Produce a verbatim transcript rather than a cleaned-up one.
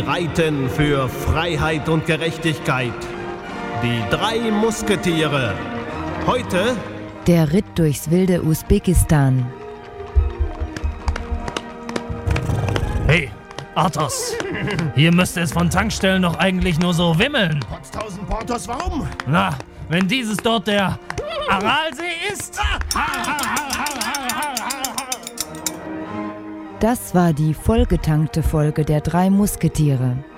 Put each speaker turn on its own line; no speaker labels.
reiten für Freiheit und Gerechtigkeit. Die drei Musketiere. Heute
der Ritt durchs wilde Usbekistan.
Hey, Athos, hier müsste es von Tankstellen doch eigentlich nur so wimmeln.
Potztausend Portos, warum?
Na, wenn dieses dort der Aralsee ist?
Das war die vollgetankte Folge der drei Musketiere.